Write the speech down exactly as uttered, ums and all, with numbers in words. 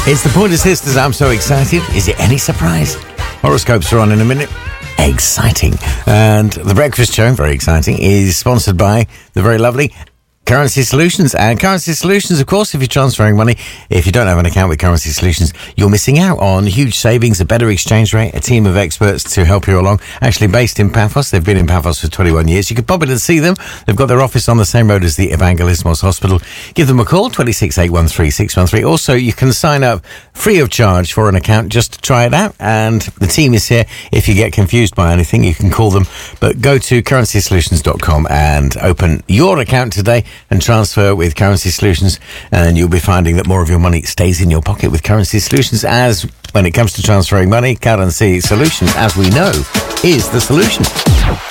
It's the Pointer Sisters. I'm so excited. Is it any surprise? Horoscopes are on in a minute. Exciting. And The Breakfast Show, very exciting, is sponsored by the very lovely Currency Solutions. And Currency Solutions, of course, if you're transferring money, if you don't have an account with Currency Solutions, you're missing out on huge savings, a better exchange rate, a team of experts to help you along. Actually based in Paphos. They've been in Paphos for twenty-one years. You could pop in and see them. They've got their office on the same road as the Evangelismos Hospital. Give them a call, two six eight one three six one three. Also, you can sign up free of charge for an account just to try it out. And the team is here. If you get confused by anything, you can call them. But go to currency solutions dot com and open your account today and transfer with Currency Solutions, and you'll be finding that more of your money stays in your pocket with Currency Solutions, as when it comes to transferring money, Currency Solutions, as we know, is the solution.